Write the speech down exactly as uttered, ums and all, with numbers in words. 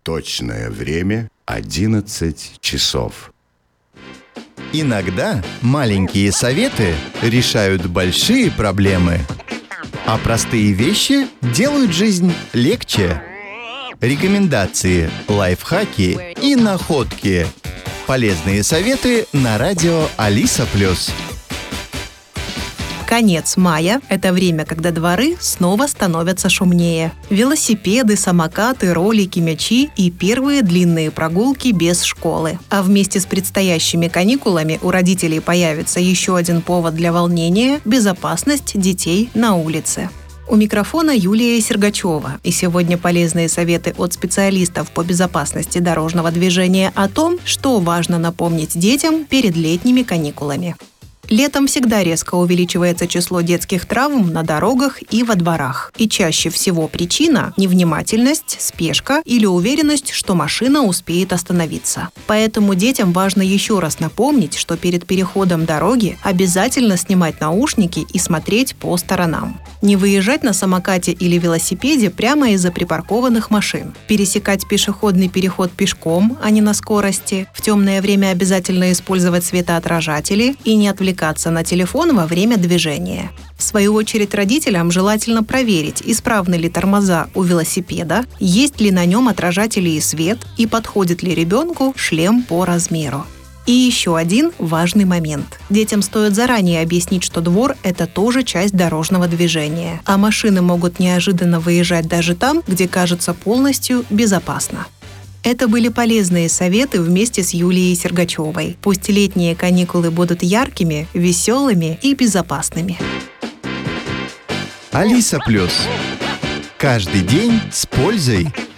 Точное время одиннадцать часов. Иногда маленькие советы решают большие проблемы, а простые вещи делают жизнь легче. Рекомендации, лайфхаки и находки. Полезные советы на радио Алиса Плюс. Конец мая – это время, когда дворы снова становятся шумнее. Велосипеды, самокаты, ролики, мячи и первые длинные прогулки без школы. А вместе с предстоящими каникулами у родителей появится еще один повод для волнения – безопасность детей на улице. У микрофона Юлия Сергачева, и сегодня полезные советы от специалистов по безопасности дорожного движения о том, что важно напомнить детям перед летними каникулами. Летом всегда резко увеличивается число детских травм на дорогах и во дворах. И чаще всего причина – невнимательность, спешка или уверенность, что машина успеет остановиться. Поэтому детям важно еще раз напомнить, что перед переходом дороги обязательно снимать наушники и смотреть по сторонам. Не выезжать на самокате или велосипеде прямо из-за припаркованных машин. Пересекать пешеходный переход пешком, а не на скорости. В темное время обязательно использовать светоотражатели и не отвлекаться на телефон во время движения. В свою очередь, родителям желательно проверить, исправны ли тормоза у велосипеда, есть ли на нем отражатели и свет, и подходит ли ребенку шлем по размеру. И еще один важный момент. Детям стоит заранее объяснить, что двор – это тоже часть дорожного движения, а машины могут неожиданно выезжать даже там, где кажется полностью безопасно. Это были полезные советы вместе с Юлией Сергачевой. Пусть летние каникулы будут яркими, веселыми и безопасными. Алиса Плюс. Каждый день с пользой.